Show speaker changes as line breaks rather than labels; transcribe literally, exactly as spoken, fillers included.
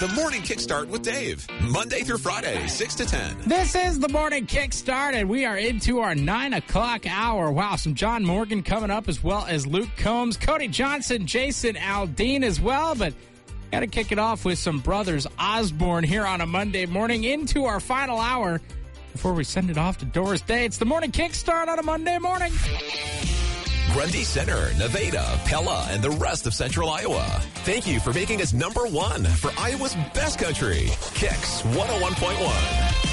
The Morning Kickstart with Dave. Monday through Friday, six to ten.
This is the Morning Kickstart, and we are into our nine o'clock hour. Wow, some John Morgan coming up, as well as Luke Combs, Cody Johnson, Jason Aldean as well. But got to kick it off with some Brothers Osborne here on a Monday morning into our final hour before we send it off to Doris Day. It's the Morning Kickstart on a Monday morning.
Grundy Center, Nevada, Pella, and the rest of Central Iowa. Thank you for making us number one for Iowa's best country. Kicks one oh one point one.